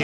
Sí.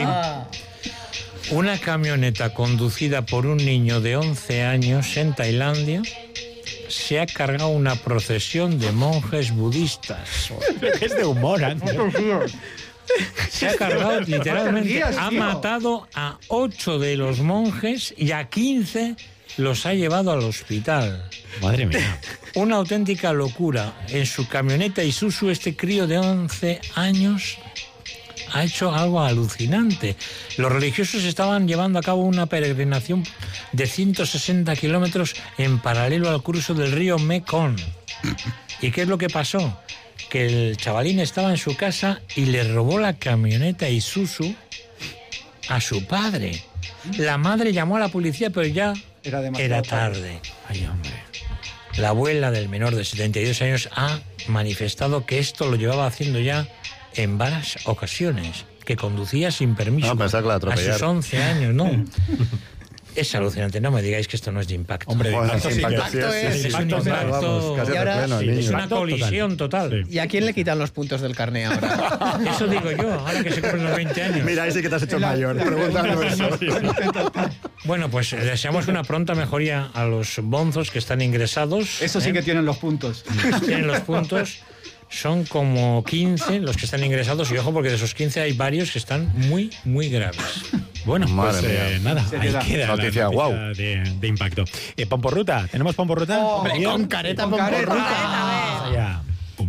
Una camioneta conducida por un niño de 11 años en Tailandia se ha cargado una procesión de monjes budistas. Es de humor, Ángel. Se ha cargado literalmente, ha matado a 8 de los monjes y a 15 los ha llevado al hospital. Madre mía. Una auténtica locura. En su camioneta Isuzu, este crío de 11 años ha hecho algo alucinante. Los religiosos estaban llevando a cabo una peregrinación de 160 kilómetros en paralelo al curso del río Mekong. ¿Y qué es lo que pasó? Que el chavalín estaba en su casa y le robó la camioneta Isuzu a su padre. La madre llamó a la policía, pero ya era tarde. Ay, hombre. La abuela del menor de 72 años ha manifestado que esto lo llevaba haciendo ya en varias ocasiones, que conducía sin permiso que la a sus 11 años, ¿no? Es alucinante, no me digáis que esto no es de impacto. Hombre, Bueno, impacto sí, impacto es un impacto. Casi Y ahora- de pleno, sí, niño. Es una colisión total. ¿Y a quién le quitan los puntos del carné ahora? Eso digo yo, ahora que se cumplen los 20 años. Mira, ahí sí que te has hecho mayor. Preguntando eso. Bueno, pues deseamos una pronta mejoría a los bonzos que están ingresados. Eso sí que tienen los puntos. Tienen los puntos. Son como 15 los que están ingresados y ojo porque de esos 15 hay varios que están muy, muy graves. Bueno, Madre pues mía. nada, Se ahí queda. queda Noticia, la guau. de impacto. ¿Pomporruta? ¿Tenemos pomporruta? Hombre, con careta pomporruta. Ya.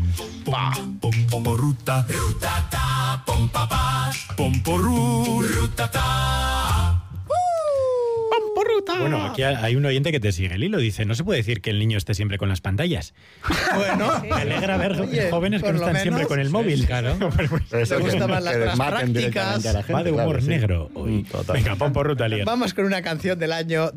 Pomporruta, rutata, pompapá, pomporru, rutata. Bueno, aquí hay un oyente que te sigue el hilo. Dice, no se puede decir que el niño esté siempre con las pantallas. Bueno, Me alegra ver Oye, jóvenes que por no lo están siempre menos, con el móvil. Claro. Eso Le que- gustaban las que cosas maten directamente prácticas. a la gente, Va de humor claro, sí. negro. Uy, Total. venga, pomporruta, Lier. Vamos con una canción del año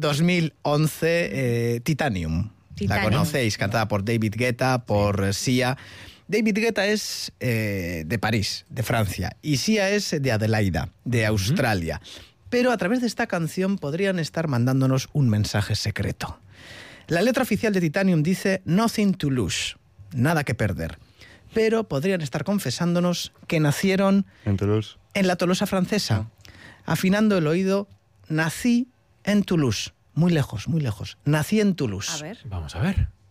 2011, Titanium. La Titanium. conocéis, cantada por David Guetta, por Sia. David Guetta es de París, de Francia, y Sia es de Adelaida, de Australia. Pero a través de esta canción podrían estar mandándonos un mensaje secreto. La letra oficial de Titanium dice "Nothing to lose", nada que perder. Pero podrían estar confesándonos que nacieron En Toulouse. en la Tolosa francesa. Afinando el oído, nací en Toulouse. Muy lejos, muy lejos. Nací en Toulouse. A ver. Vamos a ver.